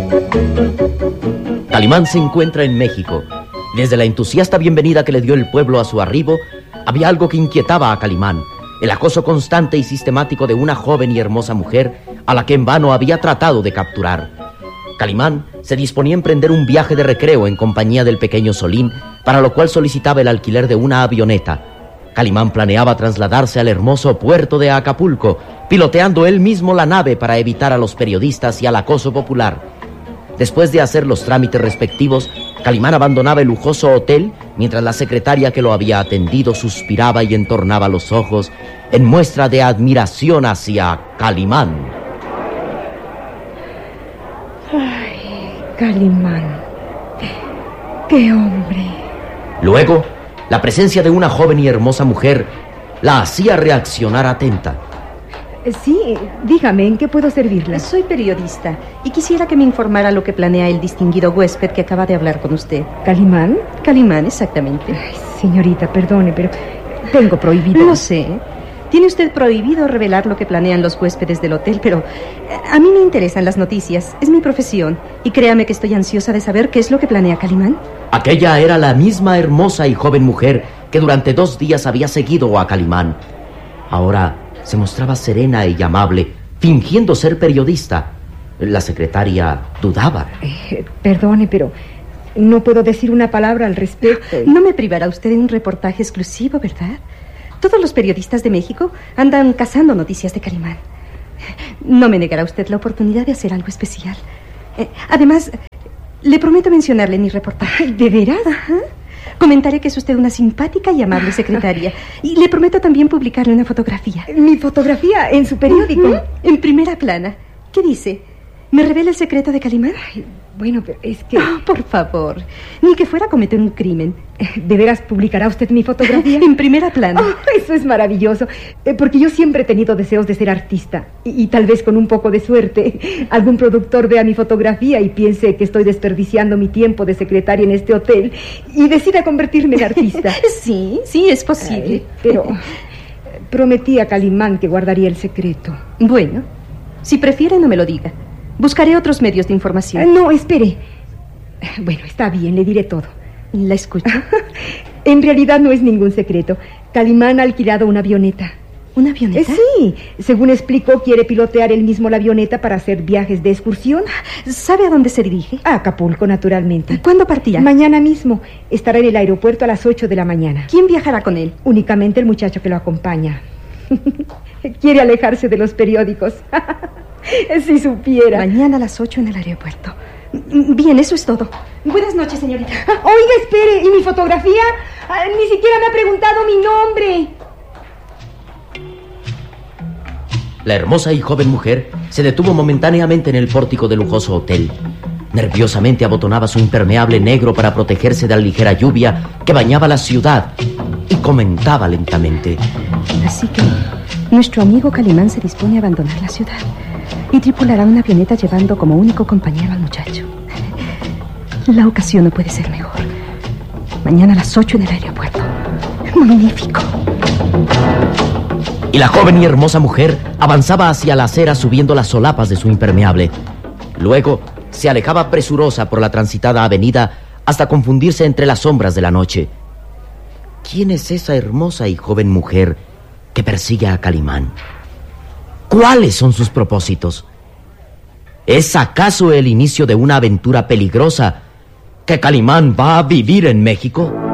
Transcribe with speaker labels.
Speaker 1: Calimán se encuentra en México. Desde la entusiasta bienvenida que le dio el pueblo a su arribo, había algo que inquietaba a Calimán: el acoso constante y sistemático de una joven y hermosa mujer a la que en vano había tratado de capturar. Calimán se disponía a emprender un viaje de recreo en compañía del pequeño Solín, para lo cual solicitaba el alquiler de una avioneta. Calimán planeaba trasladarse al hermoso puerto de Acapulco, piloteando él mismo la nave para evitar a los periodistas y al acoso popular. Después de hacer los trámites respectivos, Calimán abandonaba el lujoso hotel, mientras la secretaria que lo había atendido suspiraba y entornaba los ojos en muestra de admiración hacia Calimán.
Speaker 2: Ay, Calimán. ¡Qué hombre!
Speaker 1: Luego, la presencia de una joven y hermosa mujer la hacía reaccionar atenta.
Speaker 2: Sí, dígame, ¿en qué puedo servirla?
Speaker 3: Soy periodista y quisiera que me informara lo que planea el distinguido huésped que acaba de hablar con usted.
Speaker 2: ¿Calimán?
Speaker 3: Calimán, exactamente.
Speaker 2: Ay, señorita, perdone, pero tengo prohibido.
Speaker 3: Lo sé. Tiene usted prohibido revelar lo que planean los huéspedes del hotel, pero a mí me interesan las noticias. Es mi profesión. Y créame que estoy ansiosa de saber qué es lo que planea Calimán.
Speaker 1: Aquella era la misma hermosa y joven mujer que durante 2 días había seguido a Calimán. Ahora se mostraba serena y amable, fingiendo ser periodista. La secretaria dudaba.
Speaker 2: Perdone, pero no puedo decir una palabra al respecto.
Speaker 3: No me privará usted de un reportaje exclusivo, ¿verdad? Todos los periodistas de México andan cazando noticias de Calimán. No me negará usted la oportunidad de hacer algo especial. Además, le prometo mencionarle en mi reportaje.
Speaker 2: ¿De veras?
Speaker 3: Ajá. Comentaré que es usted una simpática y amable secretaria. Y le prometo también publicarle una fotografía.
Speaker 2: ¿Mi fotografía en su periódico?
Speaker 3: En primera plana. ¿Qué dice? ¿Me revela el secreto de Calimán?
Speaker 2: Ay, bueno, pero es que...
Speaker 3: Oh, por favor, ni que fuera a cometer un crimen.
Speaker 2: ¿De veras publicará usted mi fotografía?
Speaker 3: En primera plana.
Speaker 2: Oh, eso es maravilloso, porque yo siempre he tenido deseos de ser artista. Y tal vez con un poco de suerte, algún productor vea mi fotografía y piense que estoy desperdiciando mi tiempo de secretaria en este hotel y decida convertirme en artista.
Speaker 3: Sí, es posible.
Speaker 2: Pero prometí a Calimán que guardaría el secreto.
Speaker 3: Bueno, si prefiere no me lo diga. Buscaré otros medios de información.
Speaker 2: No, espere. Bueno, está bien, le diré todo.
Speaker 3: ¿La escucho?
Speaker 2: En realidad no es ningún secreto. Calimán ha alquilado una avioneta.
Speaker 3: ¿Una avioneta?
Speaker 2: Sí, según explicó, quiere pilotear él mismo la avioneta para hacer viajes de excursión.
Speaker 3: ¿Sabe a dónde se dirige?
Speaker 2: A Acapulco, naturalmente.
Speaker 3: ¿Cuándo partirá?
Speaker 2: Mañana mismo. Estará en el aeropuerto a las 8 de la mañana.
Speaker 3: ¿Quién viajará con él?
Speaker 2: Únicamente el muchacho que lo acompaña. Quiere alejarse de los periódicos. Si supiera.
Speaker 3: Mañana a las 8 en el aeropuerto. Bien, eso es todo. Buenas noches, señorita.
Speaker 2: Oiga, espere, ¿y mi fotografía? Ni siquiera me ha preguntado mi nombre.
Speaker 1: La hermosa y joven mujer se detuvo momentáneamente en el pórtico del lujoso hotel. Nerviosamente abotonaba su impermeable negro para protegerse de la ligera lluvia que bañaba la ciudad y comentaba lentamente:
Speaker 3: Así que nuestro amigo Calimán se dispone a abandonar la ciudad y tripulará una avioneta llevando como único compañero al muchacho. La ocasión no puede ser mejor. Mañana a las 8 en el aeropuerto. ¡Magnífico!
Speaker 1: Y la joven y hermosa mujer avanzaba hacia la acera subiendo las solapas de su impermeable. Luego se alejaba presurosa por la transitada avenida hasta confundirse entre las sombras de la noche. ¿Quién es esa hermosa y joven mujer que persigue a Calimán? ¿Cuáles son sus propósitos? ¿Es acaso el inicio de una aventura peligrosa que Calimán va a vivir en México?